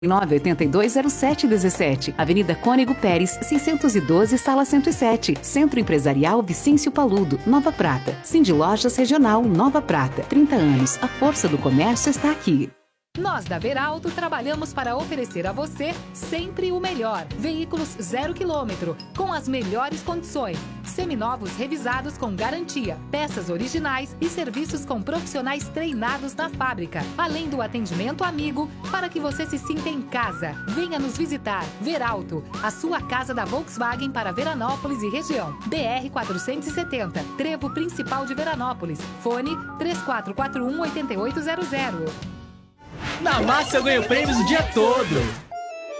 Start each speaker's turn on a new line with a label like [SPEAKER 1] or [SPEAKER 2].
[SPEAKER 1] 9820717, Avenida Cônego Pérez, 612, Sala 107, Centro Empresarial Vicêncio Paludo, Nova Prata. Cindy Lojas Regional Nova Prata. 30 anos, a força do comércio está aqui.
[SPEAKER 2] Nós da Veralto trabalhamos para oferecer a você sempre o melhor. Veículos 0 km, com as melhores condições. Seminovos revisados com garantia, peças originais e serviços com profissionais treinados na fábrica. Além do atendimento amigo, para que você se sinta em casa. Venha nos visitar. Veralto, a sua casa da Volkswagen para Veranópolis e região. BR 470, trevo principal de Veranópolis. Fone 3441-8800.
[SPEAKER 3] Na Massa eu ganho prêmios o dia todo.